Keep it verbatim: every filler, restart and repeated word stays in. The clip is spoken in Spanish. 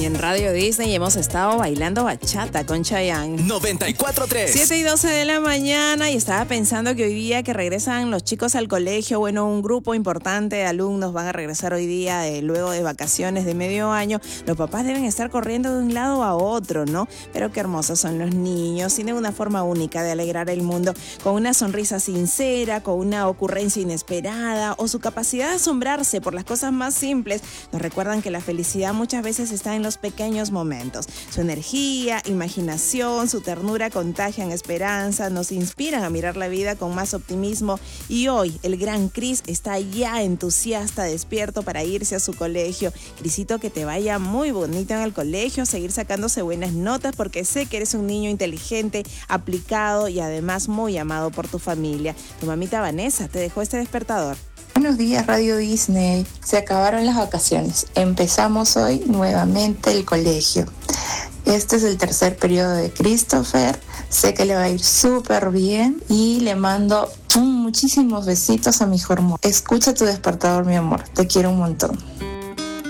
Y en Radio Disney hemos estado bailando bachata con Chayanne. noventa y cuatro punto tres. siete y doce de la mañana y estaba pensando que hoy día que regresan los chicos al colegio, bueno, un grupo importante de alumnos van a regresar hoy día de, luego de vacaciones de medio año. Los papás deben estar corriendo de un lado a otro, ¿no? Pero qué hermosos son los niños, tienen una forma única de alegrar el mundo, con una sonrisa sincera, con una ocurrencia inesperada o su capacidad de asombrarse por las cosas más simples. Nos recuerdan que la felicidad muchas veces está en los pequeños momentos. Su energía, imaginación, su ternura contagian esperanza, nos inspiran a mirar la vida con más optimismo. Y hoy el gran Cris está ya entusiasta, despierto para irse a su colegio. Crisito, que te vaya muy bonito en el colegio, seguir sacándose buenas notas, porque sé que eres un niño inteligente, aplicado y además muy amado por tu familia. Tu mamita Vanessa te dejó este despertador. Buenos días, Radio Disney. Se acabaron las vacaciones. Empezamos hoy nuevamente el colegio. Este es el tercer periodo de Christopher. Sé que le va a ir súper bien y le mando muchísimos besitos a mi hijo hermoso. Escucha tu despertador, mi amor. Te quiero un montón.